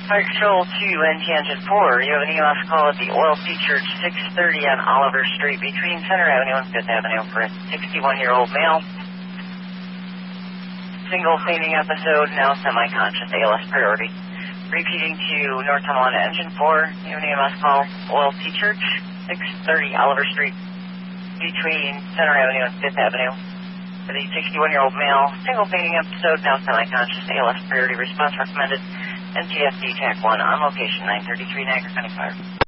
Park Shoal 2 and Tangent 4. You have an EMS call at the Oil Sea Church, 630 on Oliver Street between Center Avenue and 5th Avenue for a 61-year-old male. Single fainting episode, now semi-conscious, ALS priority. Repeating to North Tonawanda Engine 4. You have an EMS call, Oil Sea Church, 630 Oliver Street between Center Avenue and 5th Avenue for the 61-year-old male. Single fainting episode, now semi-conscious, ALS priority. Response recommended. NTSD TAC 1 on location 933 Niagara County Fire.